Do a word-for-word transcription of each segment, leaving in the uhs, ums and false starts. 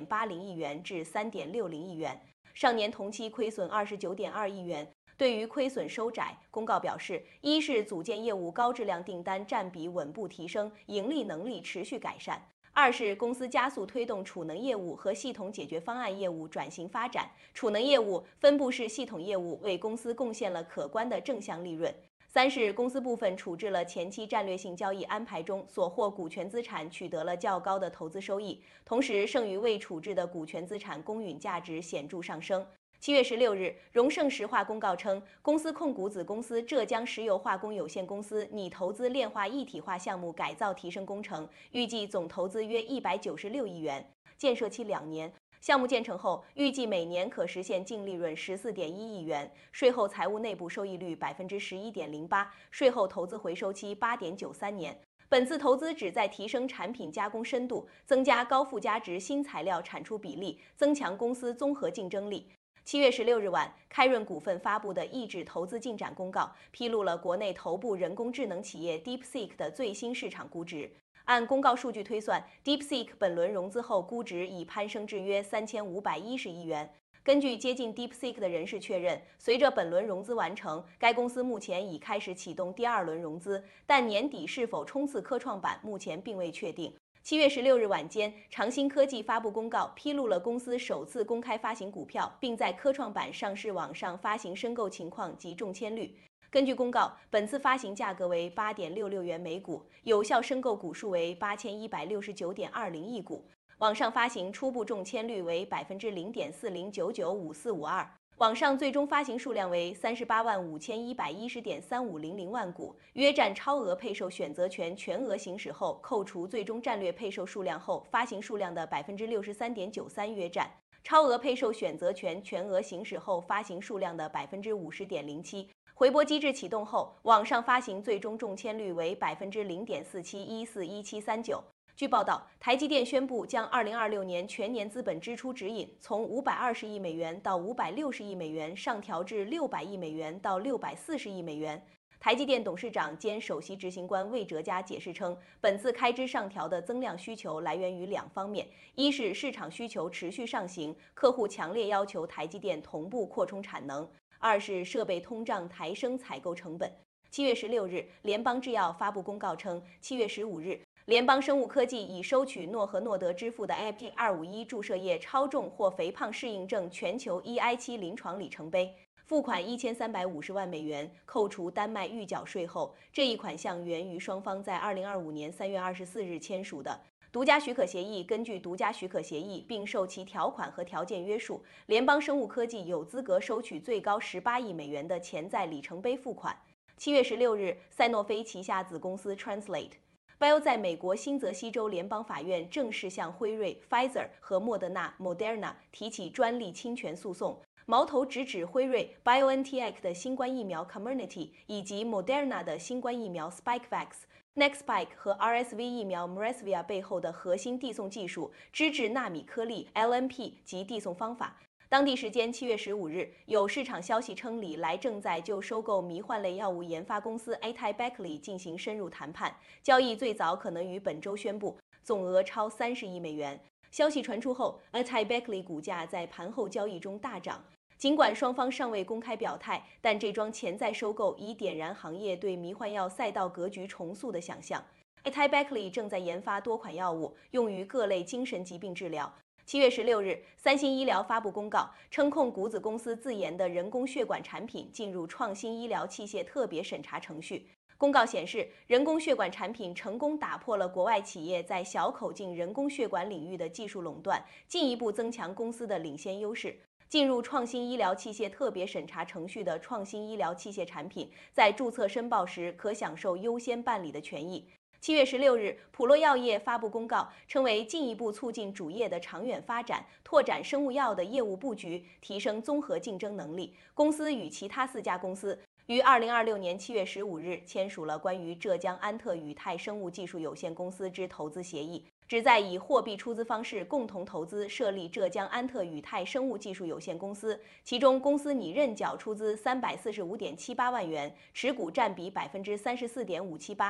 八零亿元至三点六零亿元，上年同期亏损二十九点二亿元。对于亏损收窄，公告表示，一是组件业务高质量订单占比稳步提升，盈利能力持续改善。二是公司加速推动储能业务和系统解决方案业务转型发展，储能业务、分布式系统业务为公司贡献了可观的正向利润。三是公司部分处置了前期战略性交易安排中所获股权资产取得了较高的投资收益，同时剩余未处置的股权资产公允价值显著上升。七月十六日，荣盛石化公告称，公司控股子公司浙江石油化工有限公司拟投资炼化一体化项目改造提升工程，预计总投资约一百九十六亿元，建设期两年。项目建成后，预计每年可实现净利润十四点一亿元，税后财务内部收益率百分之十一点零八，税后投资回收期八点九三年。本次投资旨在提升产品加工深度，增加高附加值新材料产出比例，增强公司综合竞争力。七月十六日晚，开润股份发布的抑制投资进展公告披露了国内头部人工智能企业 DeepSeek 的最新市场估值。按公告数据推算 ，DeepSeek 本轮融资后估值已攀升至约三千五百一十亿元。根据接近 DeepSeek 的人士确认，随着本轮融资完成，该公司目前已开始启动第二轮融资，但年底是否冲刺科创板目前并未确定。七月十六日晚间，长鑫科技发布公告，披露了公司首次公开发行股票，并在科创板上市网上发行申购情况及中签率。根据公告，本次发行价格为八点六六元每股，有效申购股数为八千一百六十九点二零亿股。网上发行初步中签率为百分之零点四零九九五四五二。网上最终发行数量为三十八万五千一百一十点三五零零万股，约占超额配售选择权全额行使后扣除最终战略配售数量后发行数量的百分之六十三点九三，约占超额配售选择权全额行使后发行数量的百分之五十点零七。回拨机制启动后，网上发行最终中签率为百分之零点四七一四一七三九。据报道，台积电宣布将二零二六年全年资本支出指引从五百二十亿美元到五百六十亿美元上调至六百亿美元到六百四十亿美元。台积电董事长兼首席执行官魏哲嘉解释称，本次开支上调的增量需求来源于两方面，一是市场需求持续上行，客户强烈要求台积电同步扩充产能；二是设备通胀抬升采购成本。七月十六日，联邦制药发布公告称，七月十五日。联邦生物科技已收取诺和诺德支付的 A P 二五一注射液超重或肥胖适应症全球 E I 七临床里程碑，付款一千三百五十万美元，扣除丹麦预缴税后，这一款项源于双方在二零二五年三月二十四日签署的独家许可协议。根据独家许可协议，并受其条款和条件约束，联邦生物科技有资格收取最高十八亿美元的潜在里程碑付款。七月十六日，赛诺菲旗下子公司 Translate Bio 在美国新泽西州联邦法院正式向辉瑞、Pfizer 和莫德纳 Moderna 提起专利侵权诉讼，矛头直指辉瑞 BioNTech 的新冠疫苗 Comirnaty 以及 Moderna 的新冠疫苗 Spikevax、Nextspike 和 R S V 疫苗 Mresvia 背后的核心递送技术脂质纳米颗粒 L N P 及递送方法。当地时间七月十五日，有市场消息称，李来正在就收购迷幻类药物研发公司 AtaiBeckley 进行深入谈判，交易最早可能于本周宣布，总额超三十亿美元。消息传出后 ，AtaiBeckley 股价在盘后交易中大涨。尽管双方尚未公开表态，但这桩潜在收购已点燃行业对迷幻药赛道格局重塑的想象。AtaiBeckley 正在研发多款药物，用于各类精神疾病治疗。七月十六日，三星医疗发布公告称，控股子公司自研的人工血管产品进入创新医疗器械特别审查程序。公告显示，人工血管产品成功打破了国外企业在小口径人工血管领域的技术垄断，进一步增强公司的领先优势。进入创新医疗器械特别审查程序的创新医疗器械产品，在注册申报时可享受优先办理的权益。七月十六日，普洛药业发布公告，称为进一步促进主业的长远发展，拓展生物药的业务布局，提升综合竞争能力。公司与其他四家公司于二零二六年七月十五日签署了关于浙江安特宇泰生物技术有限公司之投资协议，旨在以货币出资方式共同投资设立浙江安特宇泰生物技术有限公司，其中公司拟认缴出资三百四十五点七八万元，持股占比百分之三十四点五七八。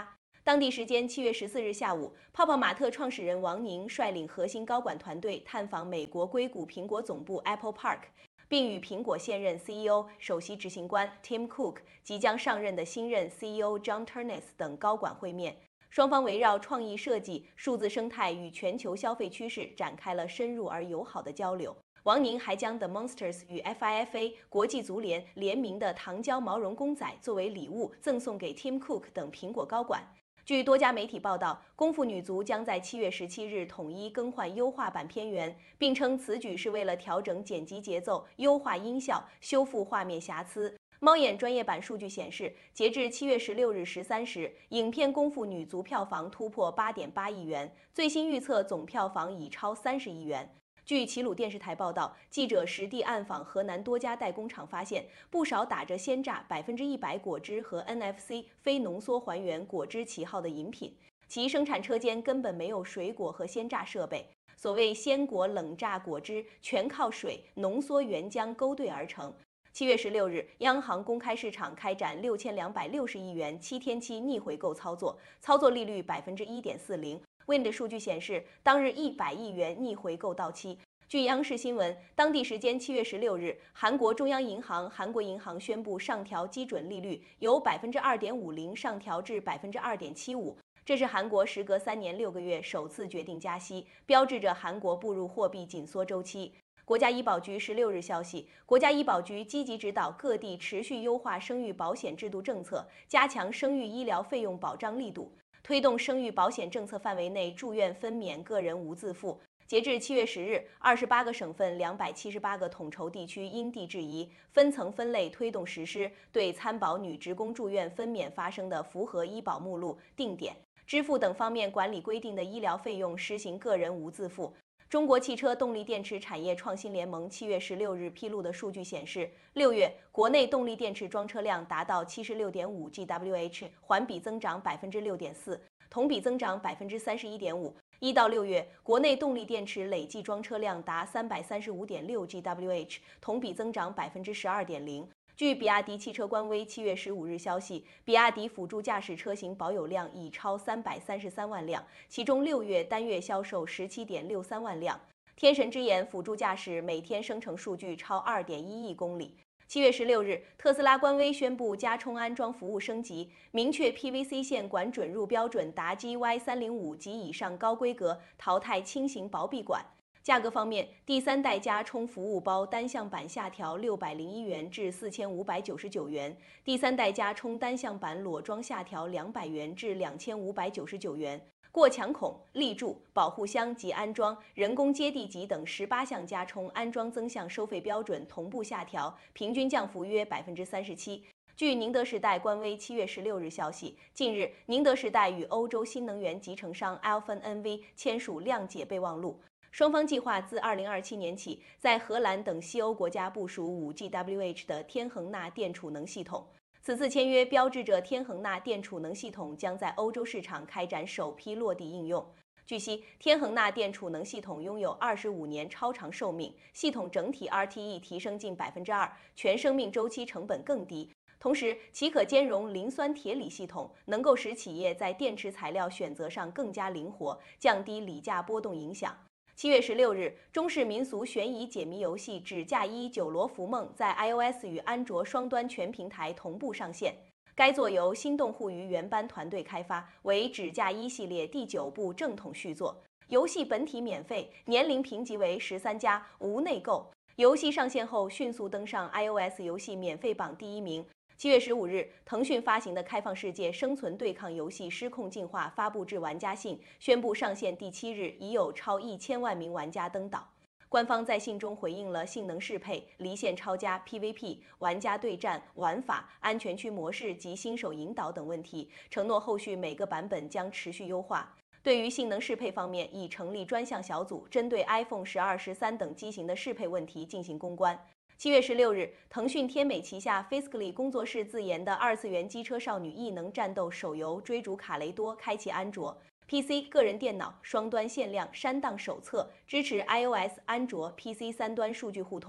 当地时间七月十四日下午，泡泡玛特创始人王宁率领核心高管团队探访美国硅谷苹果总部 Apple Park， 并与苹果现任 C E O、首席执行官 Tim Cook、即将上任的新任 C E O John Ternus 等高管会面。双方围绕创意设计、数字生态与全球消费趋势展开了深入而友好的交流。王宁还将 The Monsters 与 F I F A 国际足联联名的糖胶毛绒公仔作为礼物赠送给 Tim Cook 等苹果高管。据多家媒体报道，功夫女足将在七月十七日统一更换优化版片源，并称此举是为了调整剪辑节奏、优化音效、修复画面瑕疵。猫眼专业版数据显示，截至七月十六日十三时，影片《功夫女足》票房突破八点八亿元，最新预测总票房已超三十亿元。据齐鲁电视台报道，记者实地暗访河南多家代工厂，发现不少打着鲜榨百分之一百果汁和 N F C 非浓缩还原果汁旗号的饮品，其生产车间根本没有水果和鲜榨设备。所谓鲜果冷榨果汁，全靠水浓缩原浆勾兑而成。七月十六日，央行公开市场开展六千两百六十亿元七天期逆回购操作，操作利率百分之一点四零。Wind 数据显示，当日一百亿元逆回购到期。据央视新闻，当地时间七月十六日，韩国中央银行韩国银行宣布上调基准利率，由百分之二点五零上调至百分之二点七五。这是韩国时隔三年六个月首次决定加息，标志着韩国步入货币紧缩周期。国家医保局十六日消息，国家医保局积极指导各地持续优化生育保险制度政策，加强生育医疗费用保障力度，推动生育保险政策范围内住院分娩个人无自付。截至七月十日，二十八个省份、两百七十八个统筹地区因地制宜，分层分类推动实施，对参保女职工住院分娩发生的符合医保目录、定点、支付等方面管理规定的医疗费用实行个人无自付。中国汽车动力电池产业创新联盟七月十六日披露的数据显示，六月国内动力电池装车辆达到七十六点五 G W H， 环比增长百分之六点四，同比增长百分之三十一点五。一到六月，国内动力电池累计装车辆达三百三十五点六 G W H， 同比增长百分之十二点零。据比亚迪汽车官微七月十五日消息，比亚迪辅助驾驶车型保有量已超三百三十三万辆，其中六月单月销售十七点六三万辆。天神之眼辅助驾驶每天生成数据超二点一亿公里。七月十六日，特斯拉官微宣布加充安装服务升级，明确 P V C 线管准入标准达 G Y 三零五及以上高规格，淘汰轻型薄壁管。价格方面，第三代加充服务包单向版下调六百零一元至四千五百九十九元，第三代加充单向版裸装下调两百元至两千五百九十九元。过墙孔、立柱、保护箱及安装、人工接地级等十八项加充安装增项收费标准同步下调，平均降幅约百分之三十七。据宁德时代官微七月十六日消息，近日宁德时代与欧洲新能源集成商 Alfen N V 签署谅解备忘录，双方计划自二零二七年起，在荷兰等西欧国家部署五 G W H 的天恒钠电储能系统。此次签约标志着天恒钠电储能系统将在欧洲市场开展首批落地应用。据悉，天恒钠电储能系统拥有二十五年超长寿命，系统整体 R T E 提升近百分之二，全生命周期成本更低。同时，其可兼容磷酸铁锂系统，能够使企业在电池材料选择上更加灵活，降低锂价波动影响。七月十六日，中式民俗悬疑解谜游戏《纸嫁衣九罗浮梦》在 iOS 与安卓双端全平台同步上线。该作由心动互娱原班团队开发，为《纸嫁衣》系列第九部正统续作。游戏本体免费，年龄评级为十三加，无内购。游戏上线后迅速登上 iOS 游戏免费榜第一名。七月十五日，腾讯发行的开放世界生存对抗游戏《失控进化》发布至玩家信，宣布上线第七日已有超一千万名玩家登岛。官方在信中回应了性能适配、离线超加、P V P、玩家对战、玩法、安全区模式及新手引导等问题，承诺后续每个版本将持续优化。对于性能适配方面，已成立专项小组，针对 iPhone 十二、十三等机型的适配问题进行攻关。七月十六日，腾讯天美旗下 Fiscally 工作室自研的二次元机车少女异能战斗手游《追逐卡雷多》开启安卓、P C、个人电脑双端限量删档手册，支持 iOS、安卓、P C 三端数据互通。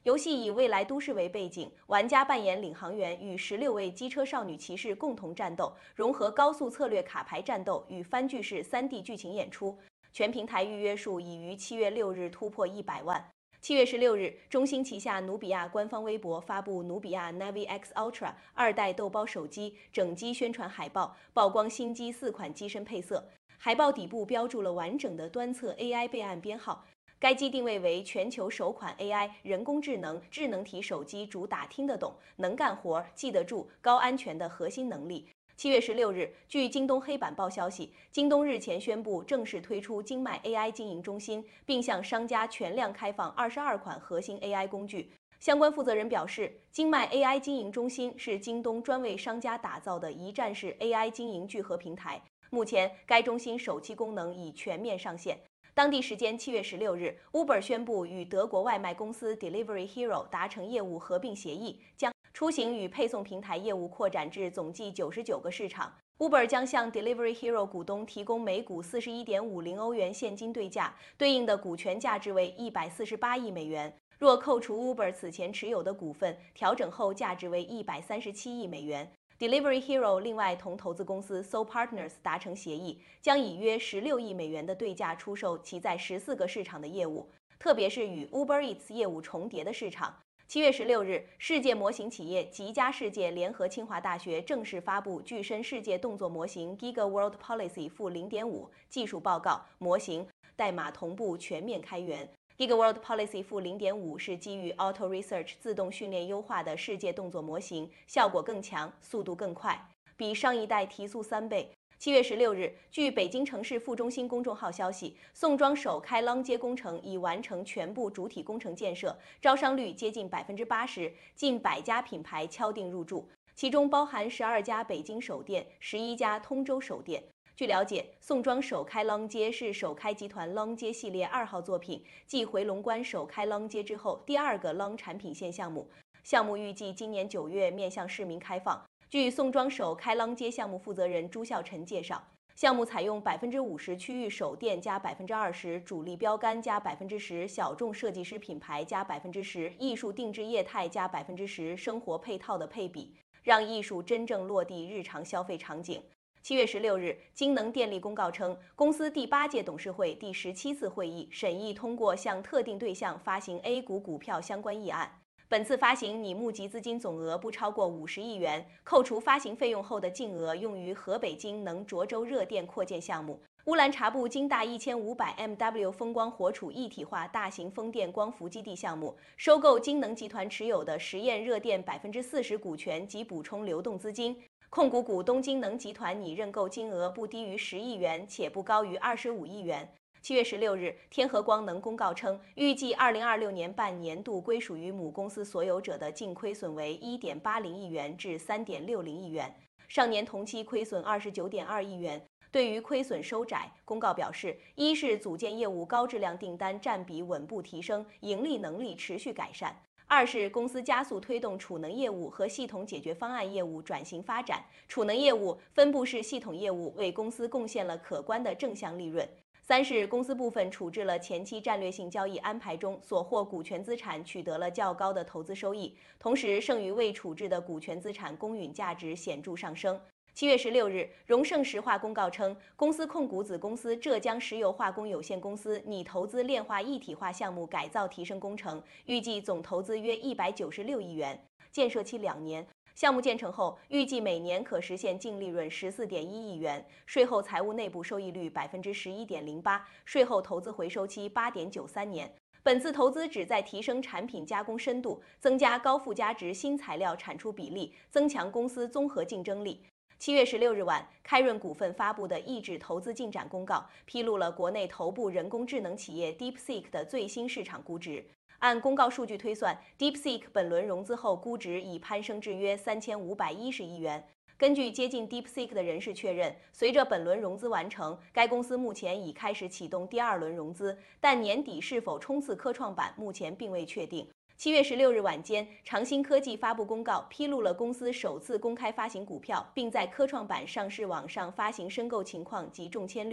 游戏以未来都市为背景，玩家扮演领航员，与十六位机车少女骑士共同战斗，融合高速策略卡牌战斗与番剧式 三 D 剧情演出。全平台预约数已于七月六日突破一百万。七月十六日，中兴旗下努比亚官方微博发布努比亚 Navi X Ultra 二代豆包手机整机宣传海报，曝光新机四款机身配色。海报底部标注了完整的端侧 A I 备案编号。该机定位为全球首款 A I 人工智能智能体手机，主打听得懂、能干活、记得住、高安全的核心能力。七月十六日，据京东黑板报消息，京东日前宣布正式推出京迈 A I 经营中心，并向商家全量开放二十二款核心 A I 工具。相关负责人表示，京迈 A I 经营中心是京东专为商家打造的一站式 A I 经营聚合平台。目前，该中心首期功能已全面上线。当地时间七月十六日 ，Uber 宣布与德国外卖公司 Delivery Hero 达成业务合并协议，将出行与配送平台业务扩展至总计九十九个市场。Uber 将向 Delivery Hero 股东提供每股 四十一点五零欧元现金对价，对应的股权价值为一百四十八亿美元。若扣除 Uber 此前持有的股份，调整后价值为一百三十七亿美元。Delivery Hero 另外同投资公司 Soul Partners 达成协议，将以约十六亿美元的对价出售其在十四个市场的业务，特别是与 Uber Eats 业务重叠的市场。七月十六日，世界模型企业极佳世界联合清华大学正式发布具身世界动作模型 Giga World Policy 负 零点五 技术报告，模型代码同步全面开源。Giga World Policy 负 零点五 是基于 Auto Research 自动训练优化的世界动作模型，效果更强，速度更快，比上一代提速三倍。七月十六日，据北京城市副中心公众号消息，宋庄首开啷街工程已完成全部主体工程建设，招商率接近百分之八十，近百家品牌敲定入驻，其中包含十二家北京首店、十一家通州首店。据了解，宋庄首开啷街是首开集团啷街系列二号作品，继回龙观首开啷街之后第二个啷产品线项目。项目预计今年九月面向市民开放。据宋庄首开啷街项目负责人朱孝臣介绍，项目采用百分之五十区域首店加百分之二十主力标杆加百分之十小众设计师品牌加百分之十艺术定制业态加百分之十生活配套的配比，让艺术真正落地日常消费场景。七月十六日，京能电力公告称，公司第八届董事会第十七次会议审议通过向特定对象发行 A 股股票相关议案。本次发行拟募集资金总额不超过五十亿元，扣除发行费用后的净额用于河北京能涿州热电扩建项目、乌兰察布京大一千五百 M W 风光活储一体化大型风电光伏基地项目，收购京能集团持有的实验热电百分之四十股权及补充流动资金。控股股东京能集团拟认购金额不低于十亿元，且不高于二十五亿元。七月十六日，天合光能公告称，预计二零二六年半年度归属于母公司所有者的净亏损为一点八零亿元至三点六零亿元，上年同期亏损二十九点二亿元。对于亏损收窄，公告表示，一是组件业务高质量订单占比稳步提升，盈利能力持续改善。二是公司加速推动储能业务和系统解决方案业务转型发展，储能业务、分布式系统业务为公司贡献了可观的正向利润。三是公司部分处置了前期战略性交易安排中所获股权资产取得了较高的投资收益，同时剩余未处置的股权资产公允价值显著上升。七月十六日，荣盛石化公告称，公司控股子公司浙江石油化工有限公司拟投资炼化一体化项目改造提升工程，预计总投资约一百九十六亿元，建设期两年。项目建成后，预计每年可实现净利润十四点一亿元，税后财务内部收益率百分之十一点零八，税后投资回收期八点九三年。本次投资旨在提升产品加工深度，增加高附加值新材料产出比例，增强公司综合竞争力。七月十六日晚，开润股份发布的抑制投资进展公告，披露了国内头部人工智能企业 DeepSeek 的最新市场估值。按公告数据推算 ，DeepSeek 本轮融资后估值已攀升至约三千五百一十亿元。根据接近 DeepSeek 的人士确认，随着本轮融资完成，该公司目前已开始启动第二轮融资，但年底是否冲刺科创板目前并未确定。七月十六日晚间，长兴科技发布公告，披露了公司首次公开发行股票，并在科创板上市网上发行申购情况及中签率。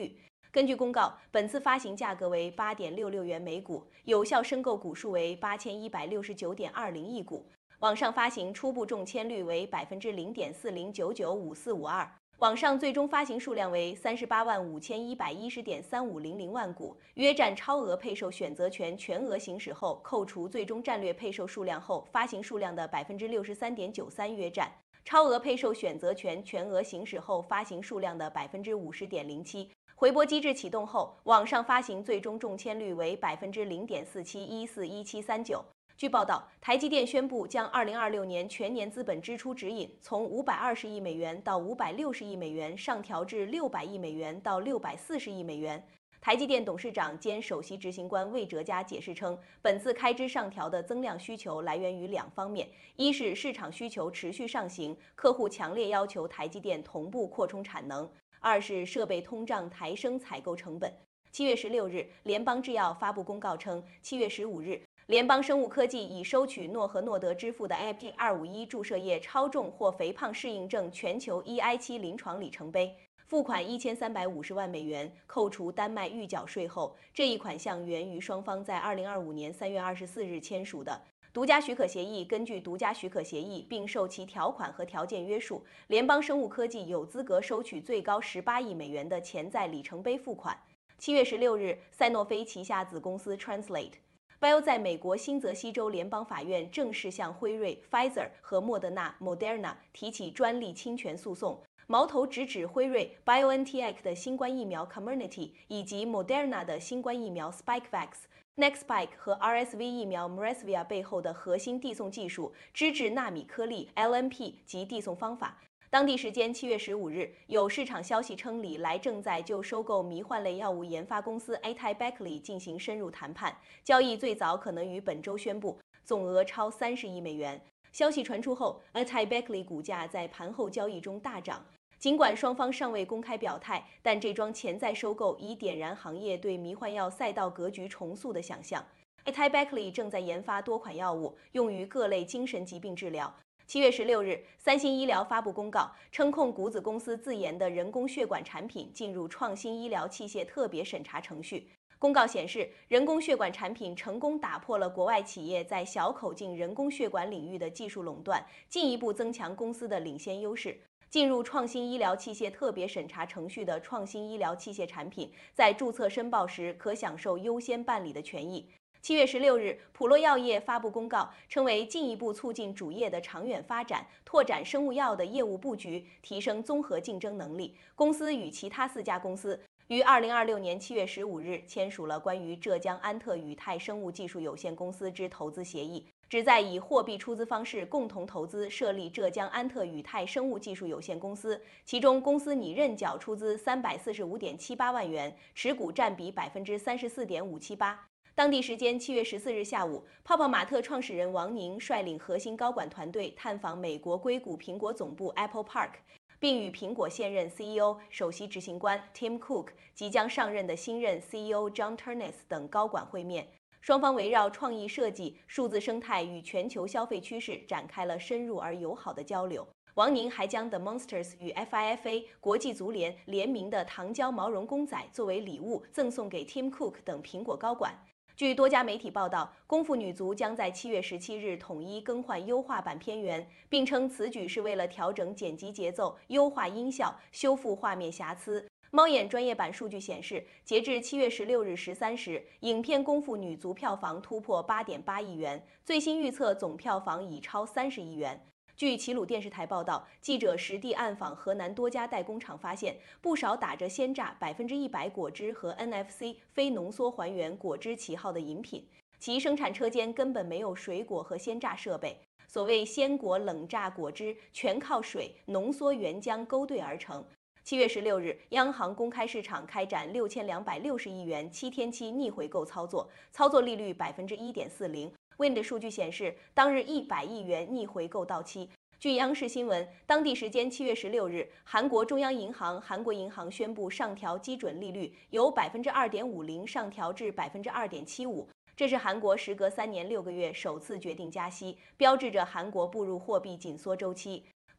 根据公告，本次发行价格为八点六六元每股，有效申购股数为八千一百六十九点二零亿股。网上发行初步中签率为百分之零点四零九九五四五二。网上最终发行数量为三十八万五千一百一十点三五零零万股，约占超额配售选择权全额行使后扣除最终战略配售数量后发行数量的百分之六十三点九三，约占超额配售选择权全额行使后发行数量的百分之五十点零七。回拨机制启动后，网上发行最终中签率为百分之零点四七一四一七三九。据报道，台积电宣布将二零二六年全年资本支出指引从五百二十亿美元到五百六十亿美元上调至六百亿美元到六百四十亿美元。台积电董事长兼首席执行官魏哲嘉解释称，本次开支上调的增量需求来源于两方面：一是市场需求持续上行，客户强烈要求台积电同步扩充产能；二是设备通胀抬升采购成本。七月十六日，联邦制药发布公告称，七月十五日。联邦生物科技已收取诺和诺德支付的 I P 二五一注射液超重或肥胖适应症全球 E I 七临床里程碑，付款一千三百五十万美元，扣除丹麦预缴税后。这一款项源于双方在二零二五年三月二十四日签署的独家许可协议。根据独家许可协议，并受其条款和条件约束，联邦生物科技有资格收取最高十八亿美元的潜在里程碑付款。七月十六日，赛诺菲旗下子公司 Translate Bio 在美国新泽西州联邦法院正式向辉瑞、Pfizer 和莫德纳 Moderna 提起专利侵权诉讼，矛头直指辉瑞 BioNTech 的新冠疫苗 Comirnaty 以及 Moderna 的新冠疫苗 Spikevax、Nextspike 和 R S V 疫苗 Mresvia 背后的核心递送技术、脂质纳米颗粒 L N P 及递送方法。当地时间七月十五日，有市场消息称，李来正在就收购迷幻类药物研发公司 AtaiBeckley 进行深入谈判，交易最早可能于本周宣布，总额超三十亿美元。消息传出后 ，AtaiBeckley 股价在盘后交易中大涨。尽管双方尚未公开表态，但这桩潜在收购已点燃行业对迷幻药赛道格局重塑的想象。AtaiBeckley 正在研发多款药物，用于各类精神疾病治疗。七月十六日，三星医疗发布公告称，控股子公司自研的人工血管产品进入创新医疗器械特别审查程序。公告显示，人工血管产品成功打破了国外企业在小口径人工血管领域的技术垄断，进一步增强公司的领先优势。进入创新医疗器械特别审查程序的创新医疗器械产品，在注册申报时可享受优先办理的权益。七月十六日，普洛药业发布公告，称为进一步促进主业的长远发展，拓展生物药的业务布局，提升综合竞争能力。公司与其他四家公司于二零二六年七月十五日签署了关于浙江安特宇泰生物技术有限公司之投资协议，旨在以货币出资方式共同投资设立浙江安特宇泰生物技术有限公司，其中公司拟认缴出资三百四十五点七八万元，持股占比百分之三十四点五七八。当地时间七月十四日下午，泡泡玛特创始人王宁率领核心高管团队探访美国硅谷苹果总部 Apple Park， 并与苹果现任 C E O、首席执行官 Tim Cook、即将上任的新任 C E O John Ternus 等高管会面。双方围绕创意设计、数字生态与全球消费趋势展开了深入而友好的交流。王宁还将 The Monsters 与 F I F A 国际足联联名的糖胶毛绒公仔作为礼物赠送给 Tim Cook 等苹果高管。据多家媒体报道，功夫女足将在七月十七日统一更换优化版片源，并称此举是为了调整剪辑节奏、优化音效、修复画面瑕疵。猫眼专业版数据显示，截至七月十六日十三时，影片《功夫女足》票房突破八点八亿元，最新预测总票房已超三十亿元。据齐鲁电视台报道，记者实地暗访河南多家代工厂，发现不少打着鲜榨百分之一百果汁和 N F C 非浓缩还原果汁旗号的饮品，其生产车间根本没有水果和鲜榨设备。所谓鲜果冷榨果汁，全靠水浓缩原浆勾兑而成。七月十六日，央行公开市场开展六千两百六十亿元七天期逆回购操作，操作利率百分之一点四零。Wind 数据显示，当日一百亿元逆回购到期。据央视新闻，当地时间七月十六日，韩国中央银行韩国银行宣布上调基准利率，由百分之二点五零上调至百分之二点七五。这是韩国时隔三年六个月首次决定加息，标志着韩国步入货币紧缩周期。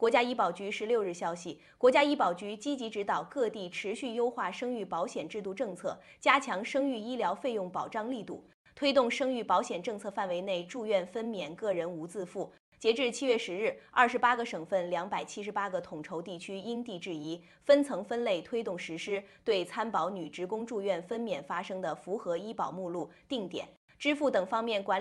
国家医保局十六日消息，国家医保局积极指导各地持续优化生育保险制度政策，加强生育医疗费用保障力度，推动生育保险政策范围内住院分娩个人无自付。截至七月十日，二十八个省份、两百七十八个统筹地区因地制宜，分层分类推动实施，对参保女职工住院分娩发生的符合医保目录、定点、支付等方面管理。